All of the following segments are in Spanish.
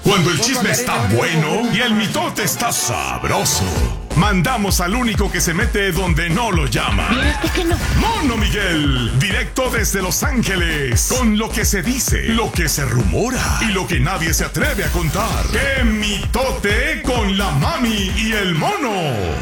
Cuando el chisme está bueno y el mitote está sabroso, mandamos al único que se mete donde no lo llama. Que no. Mono Miguel, directo desde Los Ángeles, con lo que se dice, lo que se rumora y lo que nadie se atreve a contar. ¡Qué mitote con la mami y el mono!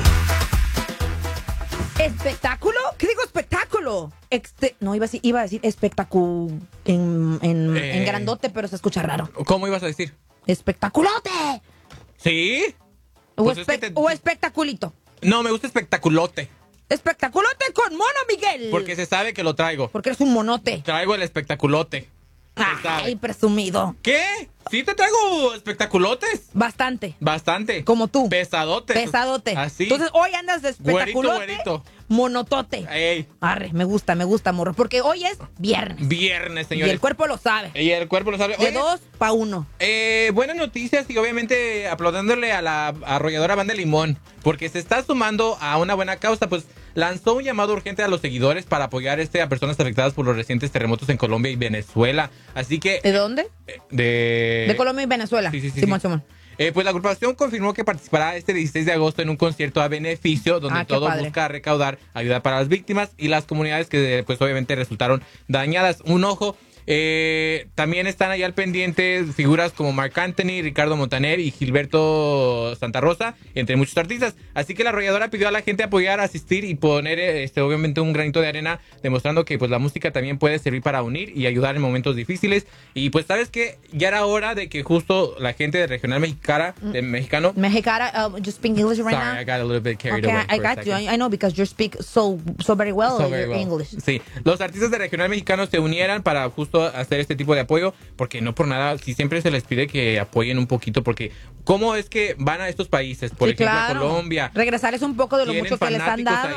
¿Espectáculo? ¿Qué digo espectáculo? No, iba a decir espectáculo en grandote, pero se escucha raro. ¿Cómo ibas a decir? ¡Espectaculote! ¿Sí? O, Pues o espectaculito. No, me gusta espectaculote. ¡Espectaculote con Mono Miguel! Porque se sabe que lo traigo. Porque eres un monote. Traigo el espectaculote. Ay, presumido. ¿Qué? ¿Sí te traigo espectaculotes? Bastante. Bastante. Como tú. Pesadotes. Pesadote. Así. Entonces, hoy andas de espectaculote. Güerito. Monotote. Ey. Arre, me gusta, morro. Porque hoy es viernes. Viernes, Y señores. el cuerpo lo sabe. Y el cuerpo lo sabe. De 2 pa' 1. Buenas noticias y obviamente aplaudiéndole a la arrolladora Banda Limón, porque se está sumando a una buena causa, pues lanzó un llamado urgente a los seguidores para apoyar a personas afectadas por los recientes terremotos en Colombia y Venezuela. Así que... ¿De dónde? De Colombia y Venezuela. Sí. Simón. Pues la agrupación confirmó que participará este 16 de agosto en un concierto a beneficio donde todo padre. busca recaudar ayuda para las víctimas y las comunidades que pues obviamente resultaron dañadas. Un ojo. También están allá al pendiente figuras como Marc Anthony, Ricardo Montaner y Gilberto Santa Rosa, entre muchos artistas. Así que la arrolladora pidió a la gente apoyar, asistir y poner obviamente un granito de arena, demostrando que pues la música también puede servir para unir y ayudar en momentos difíciles. Y pues sabes que ya era hora de que justo la gente de Regional Mexicano. You speak English right now? Sorry, I got a little bit carried Okay, away. I got you. I know because you speak so very well your English. Sí, los artistas de Regional Mexicano se unieran para justo hacer este tipo de apoyo, porque no por nada, si siempre se les pide que apoyen un poquito, porque ¿cómo es que van a estos países? Por ejemplo, claro. a Colombia. Regresarles un poco de lo Tienen mucho que les han fanáticos dado.